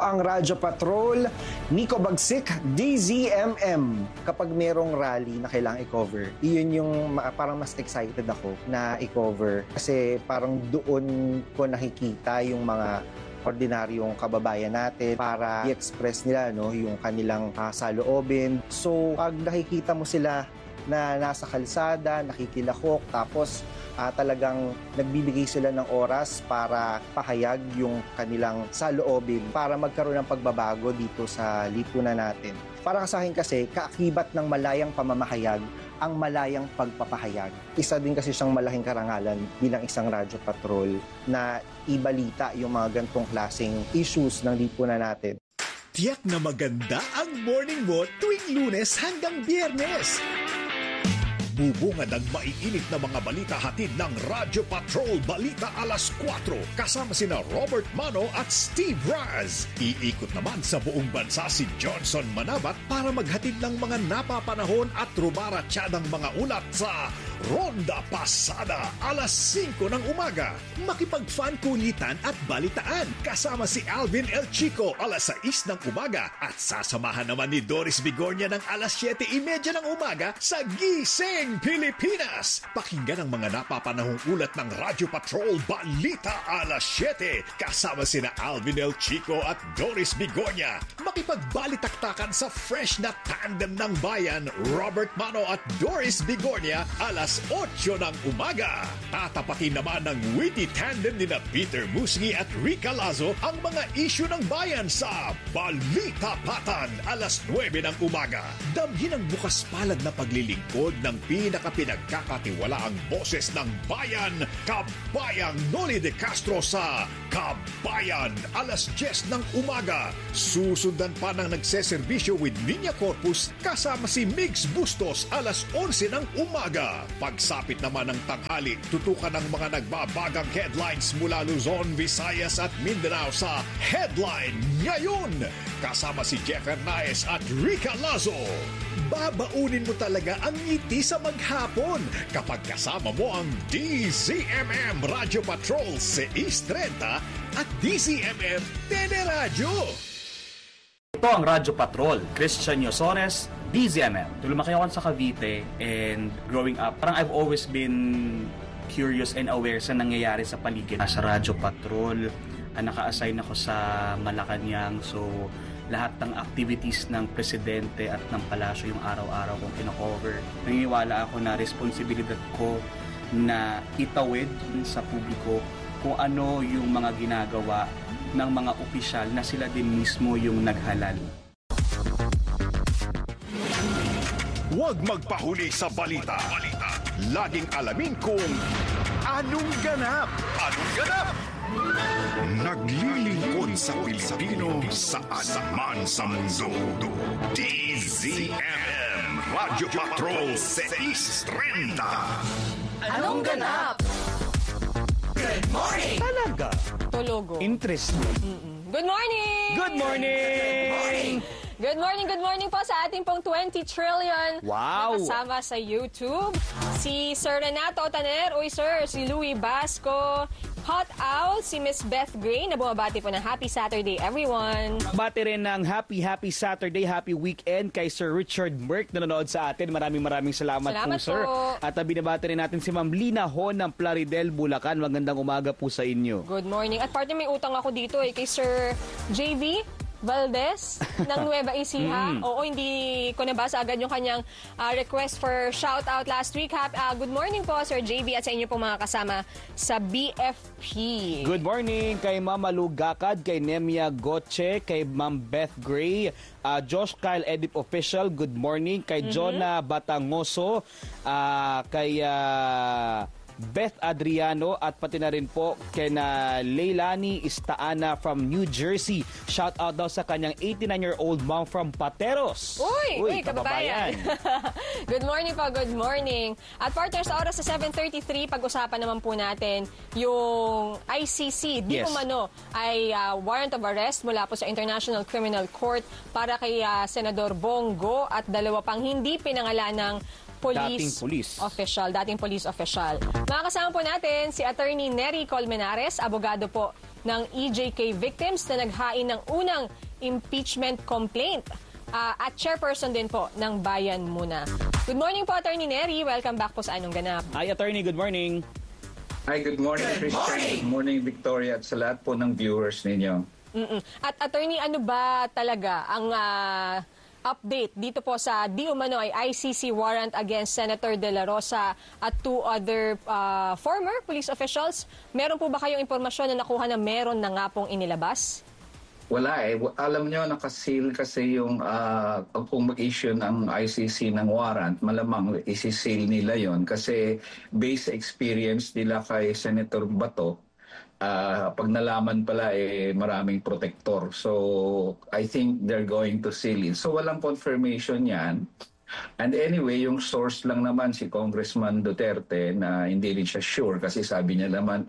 ang Radyo Patrol, Nico Bagsik, DZMM. Kapag merong rally na kailangang i-cover, iyon yung parang mas excited ako na i-cover. Kasi parang doon ko nakikita yung mga ordinaryong kababayan natin para i-express nila yung kanilang saloobin. So, pag nakikita mo sila na nasa kalsada, nakikilahok, tapos talagang nagbibigay sila ng oras para pahayag yung kanilang saloobin para magkaroon ng pagbabago dito sa lipunan natin. Para sa akin kasi, kaakibat ng malayang pamamahayag ang malayang pagpapahayag. Isa din kasi siyang malaking karangalan bilang isang radyo patrol na ibalita yung mga gantong klaseng issues ng lipunan natin. Tiyak na maganda ang morning mo tuwing Lunes hanggang Biyernes. Bubungad ang maiinit na mga balita hatid ng Radyo Patrol Balita Alas 4 kasama sina Robert Mano at Steve Raz. Iikot naman sa buong bansa si Johnson Manabat para maghatid ng mga napapanahon at rubaratsyadang mga ulat sa Ronda Pasada Alas 5 ng umaga. Makipag-fan kulitan at balitaan kasama si Alvin El Chico alas 6 ng umaga at sasamahan naman ni Doris Bigornia ng alas 7:30 ng umaga sa Gising Pilipinas. Pakinggan ang mga napapanahong ulat ng Radyo Patrol Balita Alas 7 kasama sina Alvin El Chico at Doris Bigornia. Makipagbalitaktakan sa fresh na tandem ng bayan Robert Mano at Doris Bigornia alas 8 ng umaga. Tatapatin naman ng witty tandem ni Peter Musngi at Rica Lazo ang mga isyu ng bayan sa Balita Patan alas 9 ng umaga. Damhin ang bukas palad na paglilingkod ng pinakapinagkakatiwalaang boses ng bayan, Kabayang Noli de Castro sa Kabayan alas 10 ng umaga. Susundan pa ng nagseserbisyo with Niña Corpus kasama si Migs Bustos alas 11 ng umaga. Pagsapit naman ng tanghali, tutukan ang mga nagbabagang headlines mula Luzon, Visayas at Mindanao sa Headline Ngayon. Kasama si Jeff Hernaez at Rica Lazo. Babaunin mo talaga ang ngiti sa maghapon kapag kasama mo ang DZMM Radio Patrol 630 at DZMM Teleradyo. Ito ang Radyo Patrol, Christian Yosores, DZMM. Lumaki ako sa Cavite and growing up, parang I've always been curious and aware sa nangyayari sa paligid. Sa Radyo Patrol, naka-assign ako sa Malacanang, so lahat ng activities ng presidente at ng palasyo yung araw-araw kong kino-cover. Naniniwala ako na responsibilidad ko na itawid sa publiko kung ano yung mga ginagawa ng mga opisyal na sila din mismo yung naghalal. Huwag magpahuli sa balita. Laging alamin kung anong ganap. Anong ganap? Naglilingkod sa Pilipino saan man sa mundo. DZMM Radio Patrol 630. Anong ganap? Good morning! Talaga? Tulogo. Interesting. Good morning! Good morning! Good morning po sa ating pong 20 trillion Wow! nakasama sa YouTube. Si Sir Renato Taner, uy sir, si Louie Basco, Hot Owl, si Miss Beth Gray na bumabati po ng Happy Saturday everyone. Bati rin ng happy Saturday, happy weekend kay Sir Richard Merck na nanonood sa atin. Maraming salamat po, sir. Po. At binabati rin natin si Ma'am Lina Hon ng Plaridel, Bulacan. Magandang umaga po sa inyo. Good morning. At partner, may utang ako dito kay Sir JV Valdez ng Nueva Ecija. Oo, hindi ko nabasa agad yung kanyang request for shout-out last week. Good morning po, Sir JB, at sa inyo pong mga kasama sa BFP. Good morning kay Ma'am Malu Gakad, kay Nemia Goche, kay Ma'am Beth Gray, Josh Kyle Edip Official, good morning. Kay Jonah Batangoso, kay Beth Adriano, at pati na rin po kay Leilani Istaana from New Jersey. Shout out daw sa kanyang 89-year-old mom from Pateros. Uy, kababayan. Good morning po, good morning. At partners, sa oras sa 7:33, pag-usapan naman po natin yung ICC. Di umano ay warrant of arrest mula po sa International Criminal Court para kay Senador Bongo at dalawa pang hindi pinangalan ng dating police official. Makakasama po natin si Attorney Nery Colmenares, abogado po ng EJK victims na naghain ng unang impeachment complaint. At chairperson din po ng Bayan Muna. Good morning po, Attorney Neri. Welcome back po sa Anong Ganap. Hi, Attorney. Good morning. Hi, good morning, Christian. Good morning, Victoria, at sa lahat po ng viewers ninyo. At Attorney, ano ba talaga ang update dito po sa di umano ay ICC warrant against Senator De La Rosa at 2 other former police officials? Meron po ba kayong impormasyon na nakuha na meron na nga pong inilabas? Wala eh. Alam nyo, nakaseal kasi yung kung mag-issue ng ICC ng warrant, malamang isi-seal nila yon kasi based sa experience nila kay Senator Bato, pag nalaman pala maraming protector. So I think they're going to seal it. So walang confirmation yan. And anyway, yung source lang naman si Congressman Duterte na hindi rin siya sure kasi sabi niya naman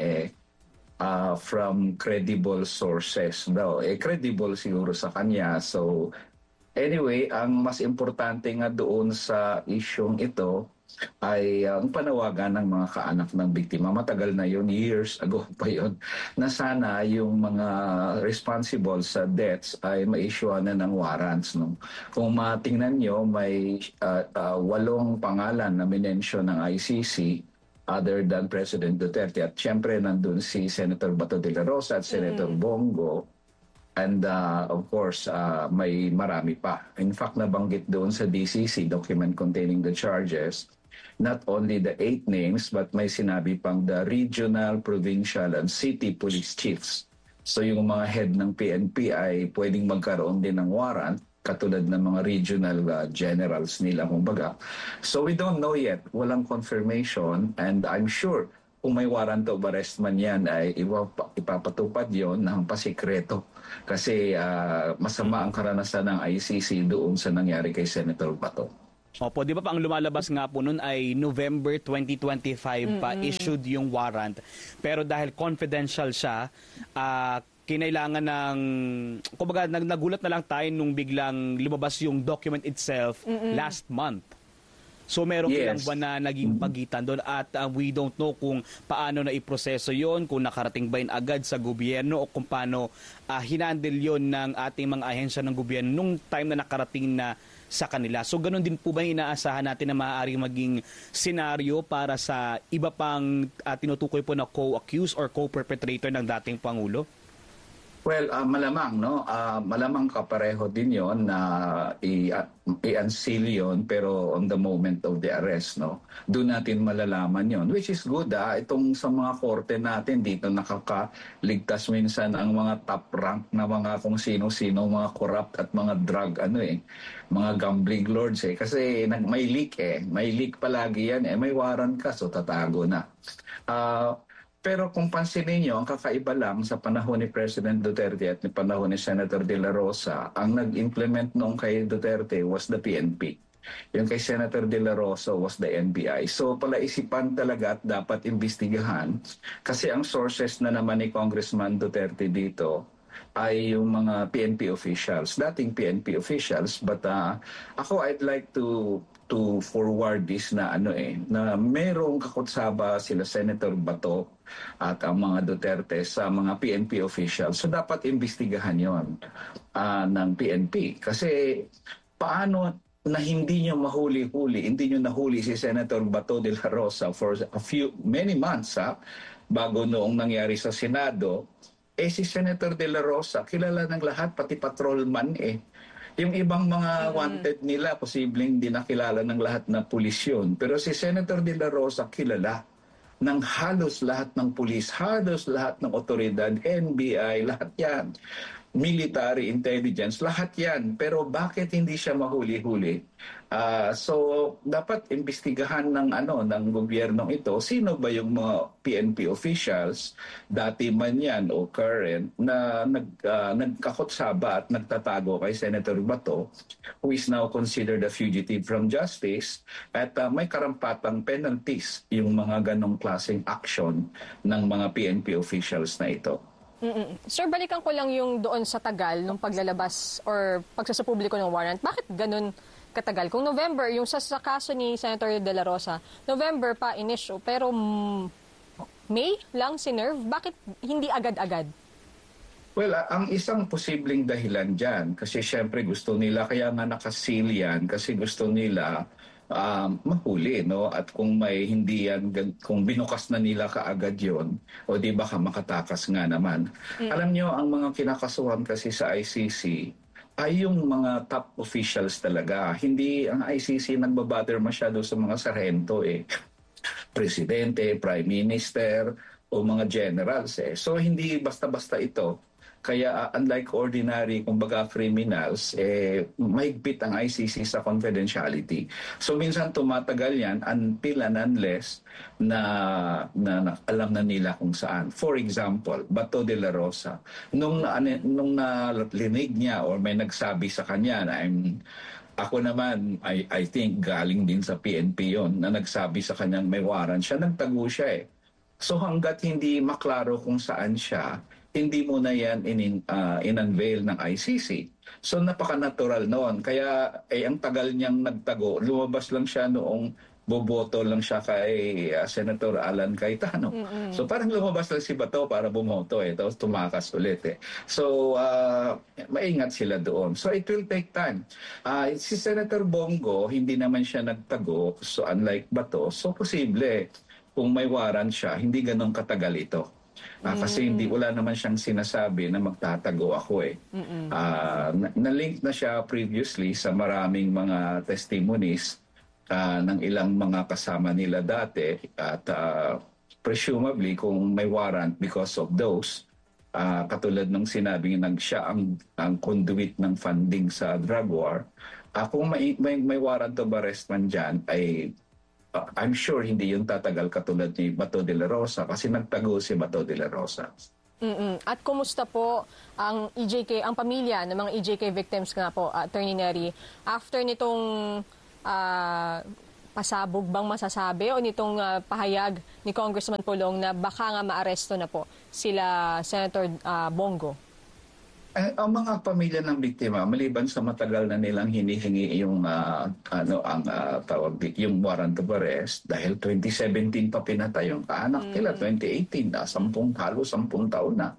from credible sources daw. Credible siguro sa kanya. So anyway, ang mas importante nga doon sa isyong ito ay ang panawagan ng mga kaanak ng biktima. Matagal na yun, years ago pa yun, na sana yung mga responsible sa deaths ay ma-issuean na ng warrants. No? Kung matingnan nyo, may 8 pangalan na minensyon ng ICC other than President Duterte. At syempre nandun si Senator Bato de la Rosa at Senator Bongo. And of course, may marami pa. In fact, nabanggit doon sa DCC, document containing the charges, not only the 8 names, but may sinabi pang the regional, provincial, and city police chiefs. So yung mga head ng PNP ay pwedeng magkaroon din ng warrant, katulad ng mga regional generals nila, kumbaga. So we don't know yet. Walang confirmation, and I'm sure kung may warrant of arrest man yan, ay ipapatupad yon ng pasikreto. Kasi masama ang karanasan ng ICC doon sa nangyari kay Senator Bato. Opo, di ba pa ang lumalabas nga po nun ay November 2025 pa issued yung warrant. Pero dahil confidential siya, kinailangan ng, kumbaga nagulat na lang tayo nung biglang lumabas yung document itself last month. So merong ilang buwan na naging pagitan doon at we don't know kung paano na iproseso yon, kung nakarating ba yun agad sa gobyerno o kung paano hinandle yon ng ating mga ahensya ng gobyerno nung time na nakarating na sa kanila. So ganun din po ba inaasahan natin na maaaring maging senaryo para sa iba pang tinutukoy po na co-accused or co-perpetrator ng dating Pangulo? Well, malamang, no? Malamang kapareho din yon na i-unseal yon pero on the moment of the arrest, no? Doon natin malalaman yon, which is good, Itong sa mga korte natin dito nakakaligtas minsan ang mga top rank na mga kung sino-sino, mga corrupt at mga drug, mga gambling lords, Kasi may leak, May leak palagi yan, May warrant ka, so tatago na. Pero kung pansinin niyo, ang kakaiba lang sa panahon ni President Duterte at ni panahon ni Senator De La Rosa, ang nag-implement noong kay Duterte was the PNP. Yung kay Senator De La Rosa was the NBI. So palaisipan talaga at dapat imbestigahan kasi ang sources na naman ni Congressman Duterte dito ay yung mga PNP officials, dating PNP officials. But ako, I'd like to forward this na na merong kakutsaba sila Senator Bato at ang mga Duterte sa mga PNP officials. So dapat imbestigahan yon ng PNP. Kasi paano na hindi nyo mahuli-huli, hindi nyo nahuli si Senator Bato de la Rosa for many months bago noong nangyari sa Senado, si Senator de la Rosa kilala ng lahat, pati patrolman Yung ibang mga wanted nila, posibleng di nakilala ng lahat na pulis yun. Pero si Senator De La Rosa kilala ng halos lahat ng pulis, halos lahat ng otoridad, NBI, lahat yan. Military intelligence, lahat yan. Pero bakit hindi siya mahuli-huli? So dapat imbestigahan ng gobyernong ito, sino ba yung mga PNP officials, dati man yan o current, na nagkakutsaba at nagtatago kay Senator Bato, who is now considered a fugitive from justice, at may karampatang penalties yung mga ganong klaseng action ng mga PNP officials na ito. Sir, balikan ko lang yung doon sa tagal ng paglalabas or pagsasapubliko ng warrant. Bakit ganun katagal? Kung November, yung sa kaso ni Senator De La Rosa, November pa in-issue, pero May lang sinerve, bakit hindi agad-agad? Well, ang isang posibleng dahilan dyan, kasi syempre gusto nila, kaya nga nakasil yan, kasi gusto nila mahuli, no? At kung may hindi yan, kung binukas na nila kaagad yon, o di baka makatakas nga naman. Alam nyo, ang mga kinakasuhan kasi sa ICC, ay yung mga top officials talaga. Hindi ang ICC nagbabother masyado sa mga sarhento Presidente, Prime Minister, o mga generals So hindi basta-basta ito. Kaya unlike ordinary, kumbaga criminals, mahigpit ang ICC sa confidentiality. So minsan tumatagal yan until and unless na alam na nila kung saan. For example, Bato de la Rosa. Nung nalinig niya or may nagsabi sa kanya na ako naman, I think galing din sa PNP yon na nagsabi sa kanyang may warrant siya, nagtago siya So hanggat hindi maklaro kung saan siya, hindi mo na yan in-unveil ng ICC. So napaka-natural noon. Kaya ang tagal niyang nagtago, lumabas lang siya noong boboto lang siya kay Senator Alan Cayetano. So parang lumabas lang si Bato para bumoto tapos tumakas ulit So maingat sila doon. So it will take time. Si Senator Bongo, hindi naman siya nagtago. So unlike Bato, so posible kung may warrant siya, hindi ganun katagal ito. Kasi wala naman siyang sinasabi na magtatago ako Na-link na siya previously sa maraming mga testimonies ng ilang mga kasama nila dati at presumably kung may warrant because of those, katulad ng sinabi siya ang conduit ng funding sa drug war, kung may warrant of arrest man dyan ay I'm sure hindi yung tatagal katulad ni Bato de la Rosa kasi nagtago si Bato de la Rosa. At kumusta po ang ang pamilya ng mga EJK victims nga po, Attorney Nery, after nitong pasabog bang masasabi o nitong pahayag ni Congressman Pulong na baka nga maaresto na po sila Senator Bongo? Ang mga pamilya ng biktima, maliban sa matagal na nilang hinihingi yung yung warrant of arrest dahil 2017 pa pinatay yung kaanak nila, 2018 halos 10 taon na.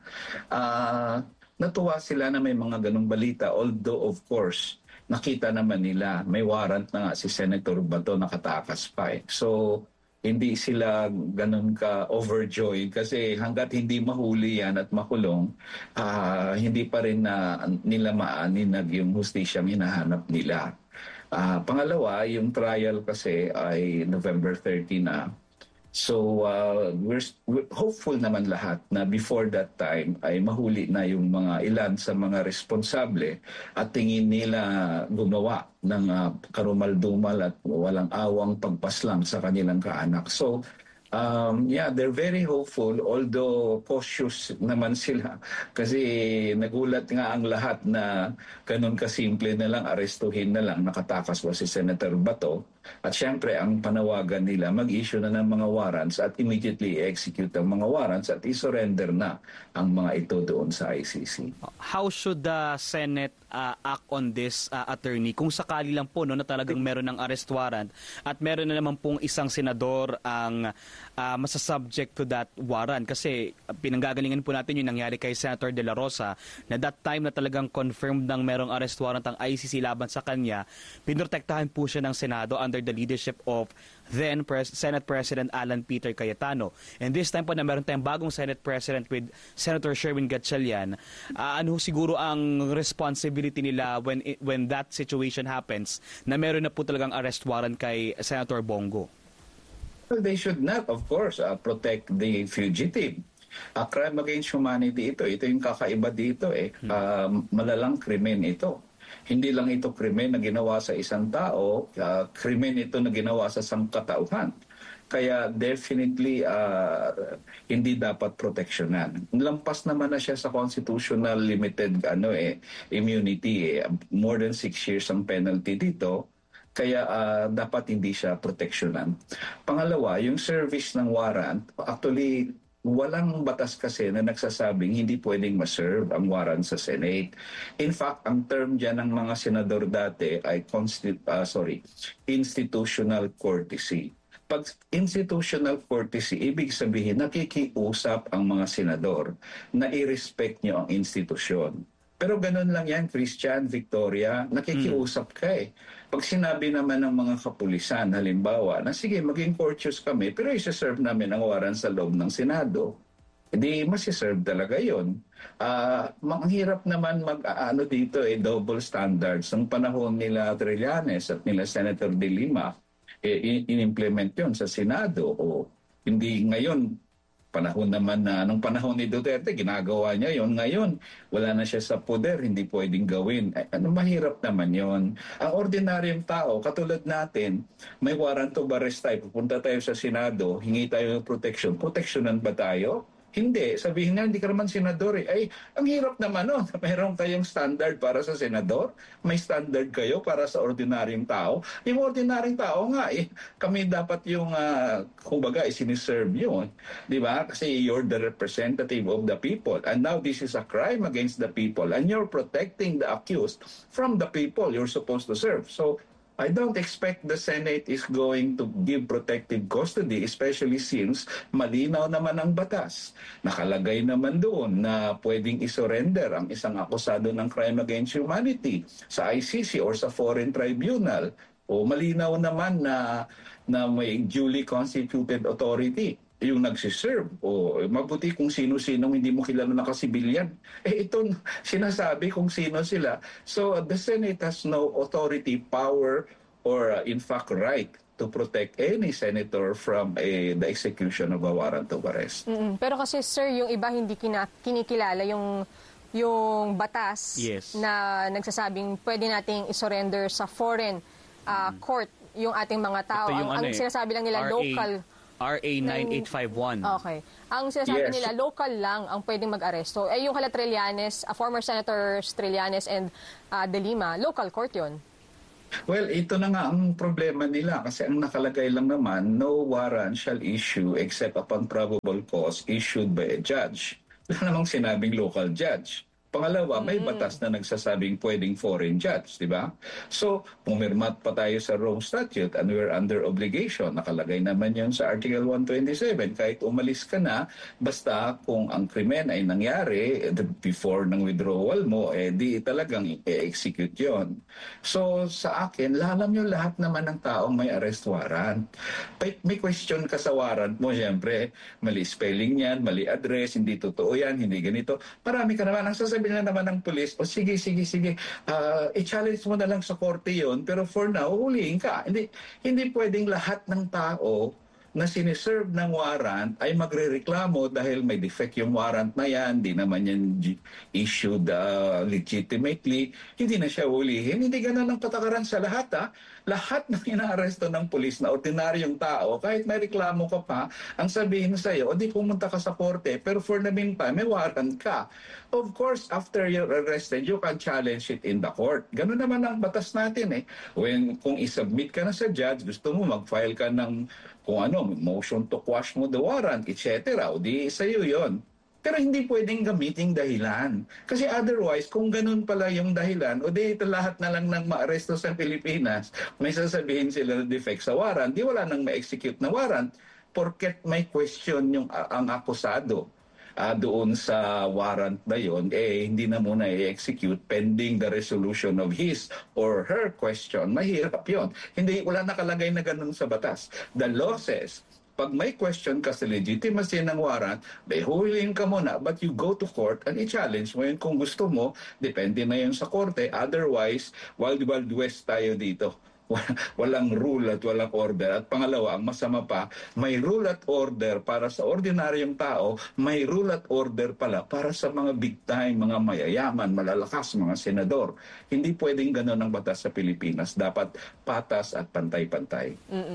Natuwa sila na may mga ganung balita, although of course nakita naman nila may warrant na nga si Senator Bato, nakatakas pa So hindi sila ganun ka overjoyed kasi hanggat hindi mahuli yan at makulong, hindi pa rin nila maaninag yung hustisyang hinahanap nila. Pangalawa, yung trial kasi ay November 30 na. So we're hopeful naman lahat na before that time ay mahuli na yung mga ilan sa mga responsable at tingin nila gumawa ng karumal-dumal at walang awang pagpaslang sa kanilang kaanak. So they're very hopeful although cautious naman sila kasi nagulat nga ang lahat na ganun kasimple na lang, arestuhin na lang, nakatakas ba si Senator Bato. At syempre, ang panawagan nila, mag-issue na ng mga warrants at immediately execute ang mga warrants at isurrender na ang mga ito doon sa ICC. How should the Senate act on this, attorney? Kung sakali lang po na talagang meron ng arrest warrant at meron na naman pong isang senador ang masasubject to that warrant. Kasi pinanggagalingan po natin yung nangyari kay Senator De La Rosa na that time na talagang confirmed ng merong arrest warrant ang ICC laban sa kanya, pinrotektahan po siya ng Senado under the leadership of then Senate President Alan Peter Cayetano. And this time po na meron tayong bagong Senate President with Senator Sherwin Gatchalian, ano siguro ang responsibility nila when that situation happens na meron na po talagang arrest warrant kay Senator Bongo? Well, they should not, of course, protect the fugitive. Crime against humanity ito. Ito yung kakaiba dito malalang krimen ito. Hindi lang ito krimen na ginawa sa isang tao, krimen ito na ginawa sa sangkatauhan. Kaya definitely hindi dapat proteksyonan. Lampas naman na siya sa constitutional limited immunity. More than 6 years ang penalty dito. Kaya dapat hindi siya proteksyonan. Pangalawa, yung service ng warrant, actually walang batas kasi na nagsasabing hindi pwedeng ma-serve ang warrant sa Senate. In fact, ang term dyan ng mga senador dati ay institutional courtesy. Pag institutional courtesy, ibig sabihin nakikiusap ang mga senador na i-respect nyo ang institusyon. Pero ganun lang yan, Christian, Victoria, nakikiusap ka eh. Pag sinabi naman ng mga kapulisan, halimbawa, na sige, maging courteous kami, pero isa-serve namin ang warrant sa loob ng Senado, hindi masiserve talaga yun. Ang hirap naman mag-ano dito double standards. Nung panahon nila Trillanes at nila Senator De Lima, in-implement yun sa Senado. O hindi ngayon, panahon naman na, nung panahon ni Duterte, ginagawa niya yon. Ngayon, wala na siya sa poder, hindi pwedeng gawin. Mahirap naman yon. Ang ordinaryong tao, katulad natin, may warrant of arrest tayo, pupunta tayo sa Senado, hingi tayo ng protection. Protectionan ba tayo? Hindi. Sabihin nga, hindi ka naman senador eh. Ay, ang hirap naman nun. Mayroon kayong standard para sa senador. May standard kayo para sa ordinaryong tao. Yung ordinaryong tao nga eh, kami dapat yung, kumbaga, siniserve yun. Di ba? Kasi you're the representative of the people. And now this is a crime against the people. And you're protecting the accused from the people you're supposed to serve. So, I don't expect the Senate is going to give protective custody, especially since malinaw naman ang batas. Nakalagay naman doon na pwedeng isurrender ang isang akusado ng crime against humanity sa ICC or sa foreign tribunal. O malinaw naman na may duly constituted authority yung nagsiserve. O mabuti kung sino-sinong hindi mo kilala na kasibilyan. Ito sinasabi kung sino sila. So the Senate has no authority, power, or in fact right to protect any senator from the execution of a warrant of arrest. Pero kasi sir, yung iba hindi kinikilala yung batas na nagsasabing pwede nating isurrender sa foreign court yung ating mga tao. Ang sinasabi lang nila local RA 9851. Okay. Ang sinasabi nila, local lang ang pwedeng mag-aresto. Yung kala Trillanes, former Senators Trillanes and De Lima, local court yun. Well, ito na nga ang problema nila kasi ang nakalagay lang naman, no warrant shall issue except upon probable cause issued by a judge. Wala namang sinabing local judge. Pangalawa, may batas na nagsasabing pwedeng foreign judge, di ba? So, pumirmat pa tayo sa Rome Statute and we're under obligation. Nakalagay naman yun sa Article 127. Kahit umalis ka na, basta kung ang krimen ay nangyari before ng withdrawal mo, di talagang i-execute yon. So, sa akin, alam nyo lahat naman ng taong may arrest warrant. May question ka sa warrant mo, siyempre, mali spelling yan, mali address, hindi totoo yan, hindi ganito. Marami ka naman ang sasabihin na naman ng pulis, sige, i-challenge mo na lang sa korte yon, pero for now, hulihin ka. Hindi pwedeng lahat ng tao na siniserve ng warrant ay magrereklamo dahil may defect yung warrant na yan, hindi naman yan issued legitimately, hindi na siya hulihin. Hindi ganun ang patakaran sa lahat. Lahat ng inaaresto ng pulis na ordinaryong tao, kahit may reklamo ka pa, ang sabihin sa'yo, di pumunta ka sa korte, pero for the meantime, may warrant ka. Of course, after you're arrested, you can challenge it in the court. Ganun naman ang batas natin eh. Kung isubmit ka na sa judge, gusto mo mag-file ka ng kung motion to quash mo the warrant, etc. O di sa'yo yun. Pero hindi pwedeng gamiting dahilan. Kasi otherwise, kung ganun pala yung dahilan, o di lahat na lang ng maaresto sa Pilipinas, may sasabihin sila na defect sa warrant, di wala nang ma-execute na warrant, porket may question ang akusado. Doon sa warrant na yon, hindi na muna i-execute pending the resolution of his or her question. Mahirap yon. Wala nakalagay na ganun sa batas. The law says, pag may question ka sa legitimacy ng warrant, huliin ka muna, but you go to court and i-challenge mo yun kung gusto mo, depende na yun sa korte. Otherwise, wild west tayo dito. Walang rule at walang order. At pangalawa, ang masama pa, may rule at order para sa ordinaryong tao, may rule at order pala para sa mga big time, mga mayayaman, malalakas, mga senador. Hindi pwedeng ganun ang batas sa Pilipinas. Dapat patas at pantay-pantay.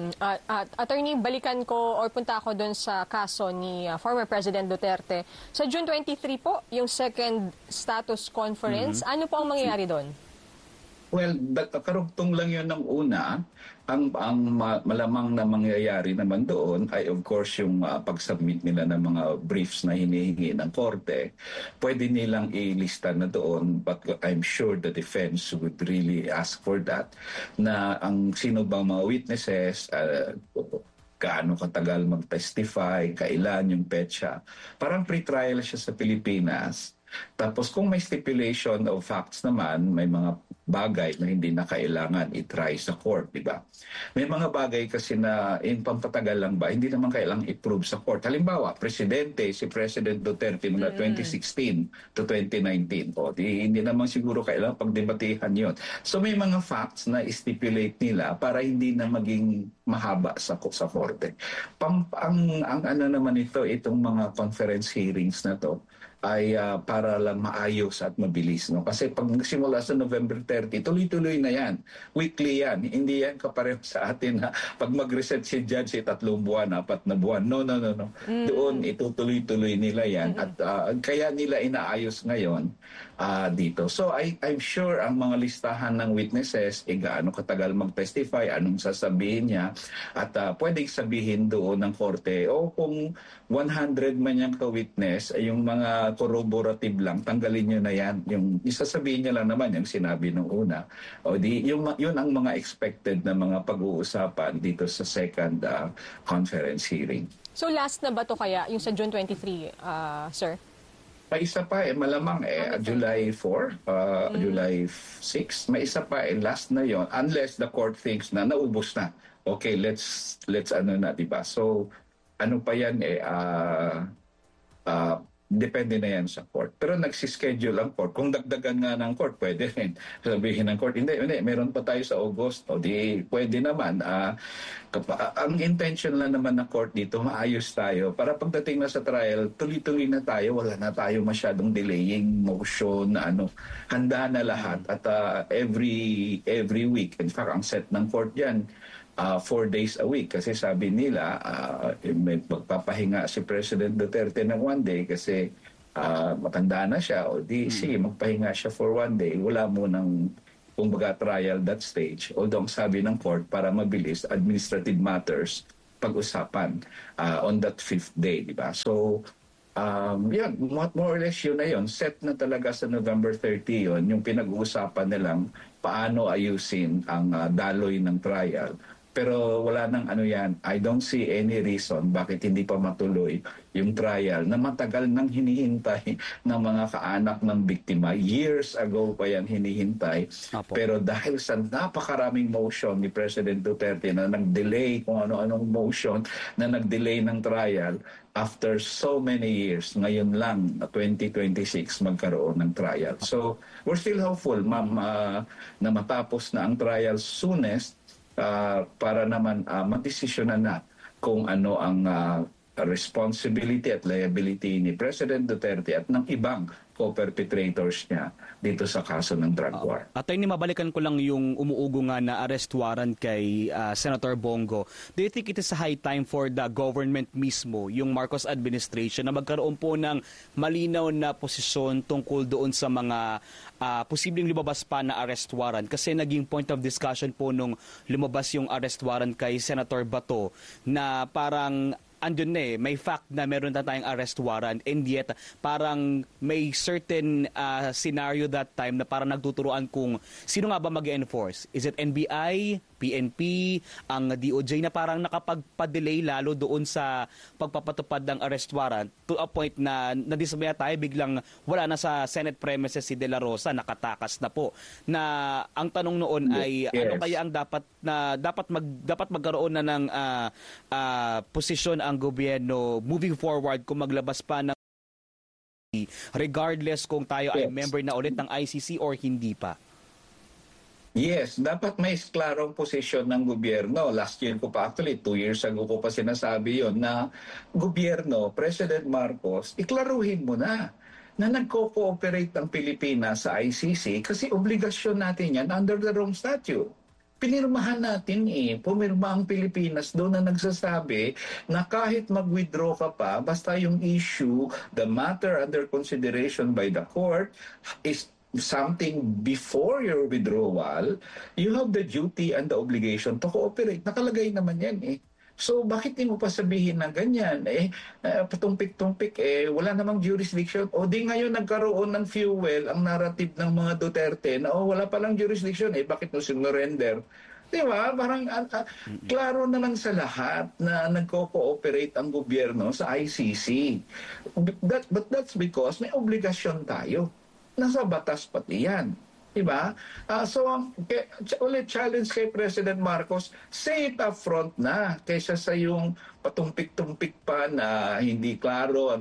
Attorney, balikan ko or punta ako doon sa kaso ni former President Duterte. Sa June 23 po, yung second status conference, ano po ang mangyayari doon? Well, karugtong lang yun ng una. Ang malamang na mangyayari naman doon ay of course yung pag-submit nila ng mga briefs na hinihingi ng korte. Pwede nilang ilista na doon, but I'm sure the defense would really ask for that, na ang sino bang mga witnesses, gaano katagal mag-testify, kailan yung petsa. Parang pre-trial siya sa Pilipinas. Tapos kung may stipulation of facts naman, may mga bagay na hindi na kailangan i-try sa court, di ba? May mga bagay kasi na in pampatagal lang ba, hindi naman kailangang i-prove sa court. Halimbawa, si President Duterte mula 2016 to 2019. Hindi naman siguro kailangan pagdebatehan yon. So may mga facts na stipulate nila para hindi na maging mahaba sa korte. Ang ano naman itong mga conference hearings na to, ay para lang maayos at mabilis. No? Kasi pag nagsimula sa November 30, tuloy-tuloy na yan. Weekly yan. Hindi yan kapareho sa atin na pag mag-reset si judge 3 buwan, 4 na buwan. No. Doon itutuloy-tuloy nila yan. At kaya nila inaayos ngayon dito. So I'm sure ang mga listahan ng witnesses, gaano katagal mag-testify, anong sasabihin niya, at pwedeng sabihin doon ng korte, kung 100 man yung ka-witness, yung mga corroborative lang, tanggalin nyo na yan. Yung isasabihin niya lang naman yung sinabi nung una. Yun ang mga expected na mga pag-uusapan dito sa second conference hearing. So last na ba to kaya, yung sa June 23, sir? May isa pa malamang July 4, July 6. May isa pa last na yon unless the court thinks na naubos na. Okay, let's ano na, diba? So ano pa yan depende na yan sa court. Pero nagsischedule ang court. Kung dagdagan nga ng court, pwede rin. Sabihin ng court, hindi, meron pa tayo sa August. Pwede naman. Ang intention lang naman ng court dito, maayos tayo. Para pagdating na sa trial, tuloy-tuloy na tayo. Wala na tayo masyadong delaying motion na handa na lahat. At every week, in fact, ang set ng court yan, 4 days a week kasi sabi nila may magpapahinga si President Duterte ng 1 day kasi matanda na siya sige magpahinga siya for 1 day, wala mo ng kumbaga trial that stage, although sabi ng court para mabilis administrative matters pag-usapan on that 5th day, di ba? So yan, more or less yun na yun. Set na talaga sa November 30 yun, yung pinag-uusapan nilang paano ayusin ang daloy ng trial. Pero wala nang yan. I don't see any reason bakit hindi pa matuloy yung trial na matagal nang hinihintay ng mga kaanak ng biktima. Years ago pa yan hinihintay. Apo. Pero dahil sa napakaraming motion ni President Duterte na nag-delay kung ano-anong motion na nag-delay ng trial, after so many years, ngayon lang, 2026, magkaroon ng trial. So, we're still hopeful, ma'am, na matapos na ang trial soonest para naman madesisyonan na kung ano ang responsibility at liability ni President Duterte at ng ibang co-perpetrators niya dito sa kaso ng drug war. Attorney, mabalikan ko lang yung umuugo nga na arrest warrant kay Senator Bongo. Do you think it is a high time for the government mismo, yung Marcos administration, na magkaroon po ng malinaw na posisyon tungkol doon sa mga posibleng lumabas pa na arrest warrant? Kasi naging point of discussion po nung lumabas yung arrest warrant kay Senator Bato na parang andun may fact na meron na tayong arrest warrant, and yet parang may certain scenario that time na parang nagtuturuan kung sino nga ba mag-enforce. Is it NBI, PNP, ang DOJ na parang nakapagpa-delay lalo doon sa pagpapatupad ng arrest warrant to a point na nadismaya tayo, biglang wala na sa Senate premises si De La Rosa, nakatakas na po. Na ang tanong noon ay ano kaya ang dapat magkaroon na ng posisyon ang gobyerno moving forward kung maglabas pa ng regardless kung tayo ay member na ulit ng ICC or hindi pa? Yes, dapat may klarong posisyon ng gobyerno. Last year ko pa, actually 2 years ago ko pa sinasabi yon na gobyerno, President Marcos, iklaruhin mo na nagko-cooperate ang Pilipinas sa ICC kasi obligasyon natin yan under the Rome Statute. Pinirmahan natin pumirma ang Pilipinas doon na nagsasabi na kahit mag-withdraw ka pa, basta yung issue, the matter under consideration by the court is something before your withdrawal, you have the duty and the obligation to cooperate. Nakalagay naman yan So bakit di mo pa sabihin na ganyan? Patumpik-tumpik, wala namang jurisdiction. O di ngayon nagkaroon ng fuel ang narrative ng mga Duterte na wala palang jurisdiction. Bakit mo sinurrender Di ba? Parang klaro naman sa lahat na nagko-cooperate ang gobyerno sa ICC. But that's because may obligasyon tayo. Nasa batas pati yan. Diba? So, ulit challenge kay President Marcos, say it up front na kaysa sa yung patumpik-tumpik pa na hindi klaro,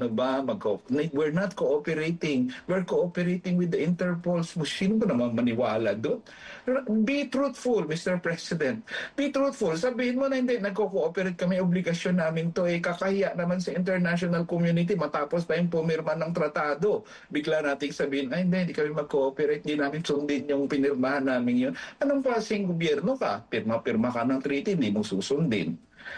we're not cooperating. We're cooperating with the Interpol. Sino ba naman maniwala doon? Be truthful, Mr. President. Be truthful. Sabihin mo na hindi, nagko-cooperate kami, obligasyon namin to, kakahiya naman sa international community matapos tayong pumirma ng tratado. Bigla nating sabihin, hindi kami mag-cooperate, hindi namin sundin yung pinirmahan namin yun. Anong klaseng gobyerno ka? Pirma-pirma ka ng treaty, hindi mo susundin.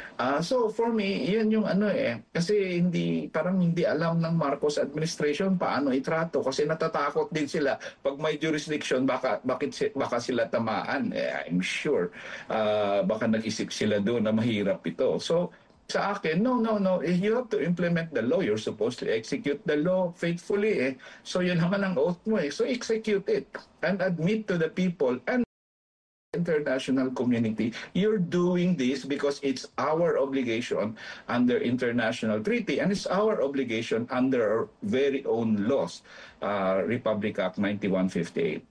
So for me, yun yung kasi parang hindi alam ng Marcos administration paano itrato kasi natatakot din sila pag may jurisdiction baka sila tamaan. I'm sure baka nag-isip sila doon na mahirap ito. So sa akin, no. You have to implement the law. You're supposed to execute the law faithfully. So yun naman ang oath mo. So execute it and admit to the people and international community, you're doing this because it's our obligation under international treaty and it's our obligation under our very own laws, Republic Act 9158.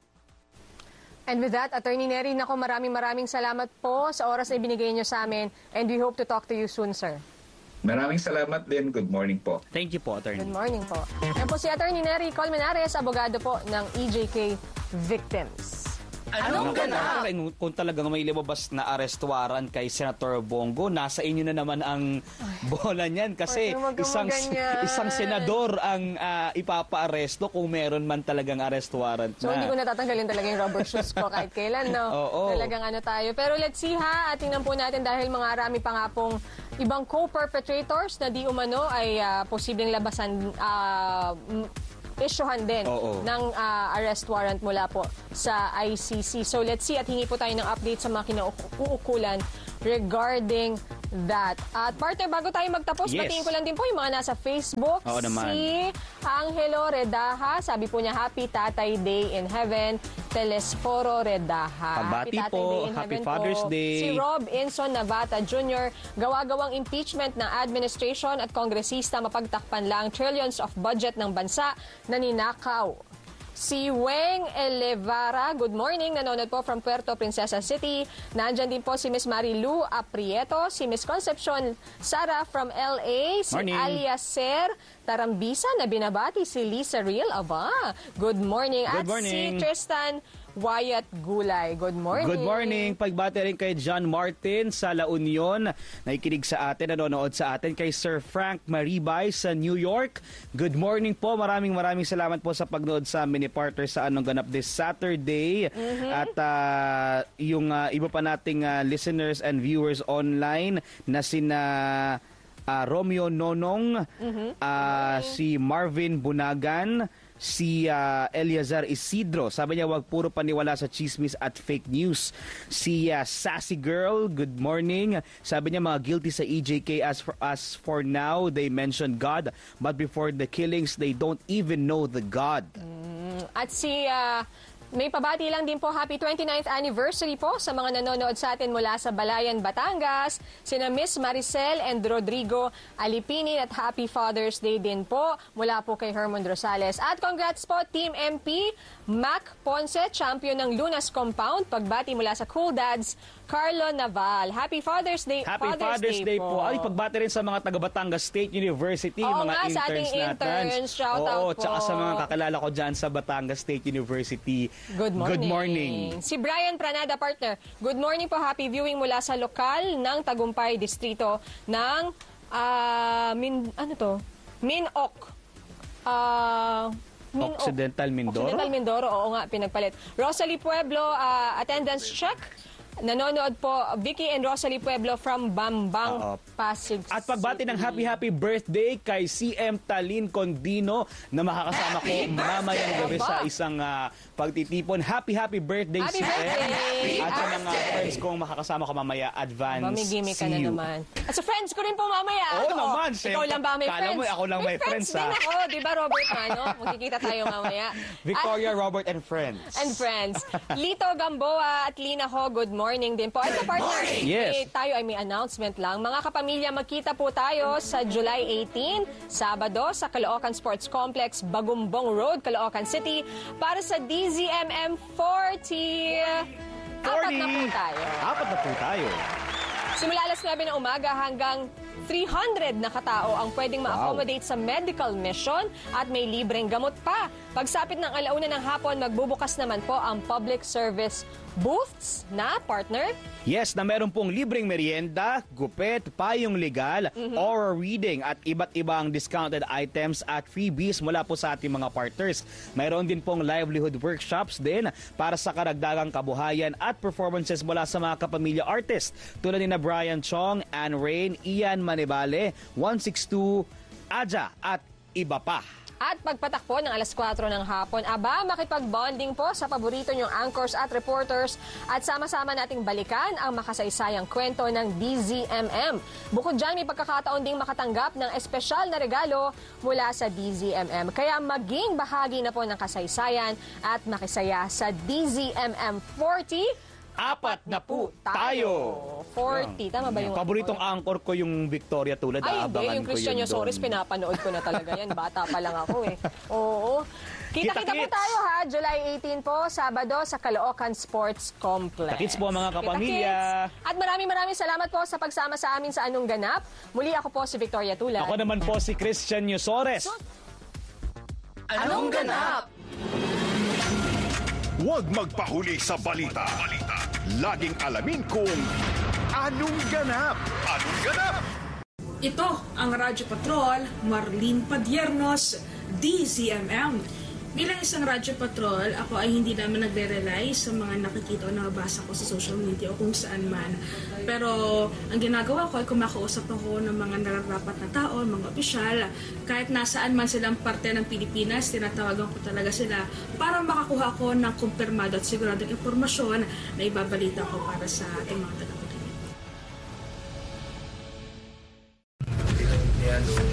And with that, Attorney Nery, maraming salamat po sa oras na ibinigay niyo sa amin and we hope to talk to you soon, sir. Maraming salamat din. Good morning po. Thank you po, Attorney. Good morning po. Yan po si Attorney Nery Colmenares, abogado po ng EJK Victims. Anong ganap? Kung talagang may lumabas na arrest warrant kay Senator Bongo, nasa inyo na naman ang bola niyan kasi isang senador ang ipapa-aresto kung meron man talagang arrest warrant na. So hindi ko natatanggalin talaga yung rubber shoes ko kahit kailan, no? Oo. Talagang tayo. Pero let's see ha, at tingnan po natin dahil mga rami pa nga pong ibang co-perpetrators na di umano ay posibleng labasan isyuhan din ng arrest warrant mula po sa ICC. So let's see at hingi po tayo ng update sa mga kinauukulan regarding that. At partner, bago tayo magtapos, batiin ko lang din po yung mga nasa Facebook. Si Angelo Redaha, sabi po niya, Happy Tatay Day in Heaven, Telesforo Redaha. Pabati po, Happy Father's Day. Si Rob Inson Navata Jr., gawa-gawang impeachment ng administration at kongresista mapagtakpan lang trillions of budget ng bansa na ninakaw. Si Weng Elevara, good morning, nanonood po from Puerto Princesa City. Nandyan din po si Miss Marilu Aprieto, si Miss Concepcion Sara from LA, si Aliaser Tarambisa na binabati si Lisa Real. Aba, good morning. Good morning. Si Tristan Wyatt Gulay. Good morning. Good morning. Pagbati rin kay John Martin sa La Union. Nakikinig sa atin, nanonood sa atin. Kay Sir Frank Maribay sa New York. Good morning po. Maraming salamat po sa pagnood sa amin ni Partner sa Anong Ganap this Saturday. At yung iba pa nating listeners and viewers online na sina Romeo Nonong, si Marvin Bunagan, si Eliazar Isidro. Sabi niya, wag puro paniwala sa chismis at fake news. Si Sassy Girl, good morning. Sabi niya, mga guilty sa EJK as for now, they mentioned God, but before the killings, they don't even know the God. At si may pabati lang din po, happy 29th anniversary po sa mga nanonood sa atin mula sa Balayan, Batangas, sina Miss Maricel and Rodrigo Alipinin, at happy Father's Day din po mula po kay Hermon Rosales. At congrats po Team MP, Mac Ponce, champion ng Lunas Compound, pagbati mula sa Cool Dads, Carlo Naval. Happy Father's Day. Happy Father's Day po. Ay, pagbati rin sa mga taga Batangas State University, mga nga, sa ating interns. Shout out po. Tsaka sa mga kakilala ko dyan sa Batangas State University. Good morning. Good morning. Si Brian Pranada, partner. Good morning po. Happy viewing mula sa lokal ng Tagumpay Distrito ng Minok. Occidental Mindoro? Occidental Mindoro, oo nga, pinagpalit. Rosalie Pueblo, attendance check. Nanonood po Vicky and Rosalie Pueblo from Bambang, Pasig City. At pagbati ng happy birthday kay CM Talin Condino na makakasama ko mamayang gabi sa isang pagtitipon. Happy birthday, happy CM. Birthday. At sa mga friends kong makakasama ko mamaya, advance mamigimik ka na naman. At sa friends ko rin po mamaya. Oo naman. Ikaw lang ba may friends? Kala mo, ako lang may friends. Din ako, di ba Robert Mano? Magkikita tayo mamaya. Victoria, Robert and friends. Lito Gamboa at Lina Ho, good morning. morning din po. Ito, partner, Yes. tayo ay may announcement lang. Mga kapamilya, magkita po tayo sa July 18, Sabado, sa Caloocan Sports Complex, Bagumbong Road, Caloocan City, para sa DZMM 40. Apat na po tayo. Apat na po tayo. Simula alas 9 ng umaga hanggang 300 na katao ang pwedeng ma-accommodate sa medical mission at may libreng gamot pa. Pagsapit ng alauna ng hapon, magbubukas naman po ang public service booths na, partner. Yes, na meron pong libreng merienda, gupit, payong legal, oral reading at iba't ibang discounted items at freebies mula po sa ating mga partners. Mayroon din pong livelihood workshops din para sa karagdagang kabuhayan at performances mula sa mga kapamilya artists tulad ni na Brian Chong, Anne Rain, Ian Manibale, 162, Aja at iba pa. At pagpatakpo ng alas 4 ng hapon, makipag-bonding po sa paborito niyong anchors at reporters at sama-sama nating balikan ang makasaysayang kwento ng DZMM. Bukod dyan, may pagkakataon ding makatanggap ng espesyal na regalo mula sa DZMM. Kaya maging bahagi na po ng kasaysayan at makisaya sa DZMM 40. Apat na po tayo. 40, tama ba yung... Paboritong anchor ko yung Victoria Tulad. Ay, hindi. Aabangan Yung ko Christian yun Yosoris, doon. pinapanood ko na talaga yan. Bata pa lang ako eh. Oo. Kita-kita po Kita-kits. tayo ha. July 18 po, Sabado sa Caloocan Sports Complex. Kita-kits po mga kapamilya. Kita-kits. At maraming salamat po sa pagsama sa amin sa Anong Ganap. Muli ako po si Victoria Tulad. Ako naman po si Christian Yosoris. Anong Ganap? Huwag magpahuli sa balita. Laging alamin kung anong ganap. Anong ganap? Ito ang Radyo Patrol, Marlene Padiernos, DZMM. Bilang isang Radyo Patrol, ako ay hindi naman nagre-rely sa mga nakikita o nabasa ko sa social media o kung saan man. Pero ang ginagawa ko ay kumakausap ako ng mga nararapat na tao, mga opisyal. Kahit nasaan man silang parte ng Pilipinas, tinatawagan ko talaga sila para makakuha ko ng kumpirmado at siguradong impormasyon na ibabalita ko para sa ating mga tagapakinig.